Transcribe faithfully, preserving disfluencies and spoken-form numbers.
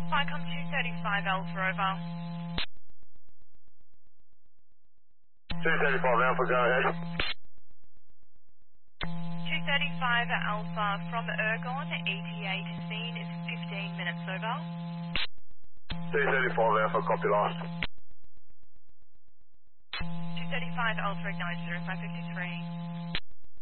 Vicom two thirty-five Alpha over. two thirty-five Alpha, go ahead. two thirty-five Alpha from Ergon, E T A to scene is fifteen minutes over. two thirty-five Alpha, copy last. two thirty-five Alpha ignite zero five five three.